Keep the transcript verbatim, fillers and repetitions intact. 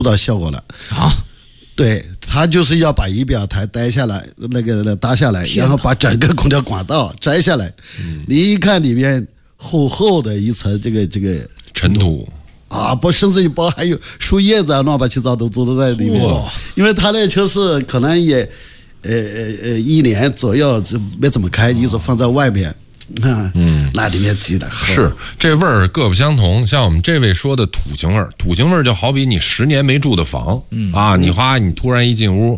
到效果了啊。 对，他就是要把仪表台搭下来，那个那搭下来，然后把整个空调管道摘下来。嗯、你一看里面厚厚的一层这个这个尘土啊，不，甚至于包还有树叶子啊，乱七八糟都都在里面。因为他那车是可能也呃呃一年左右就没怎么开，一直放在外面。啊，嗯，那里面挤的是这味儿各不相同。像我们这位说的土腥味儿，土腥味儿就好比你十年没住的房，嗯啊，你哗，你突然一进屋，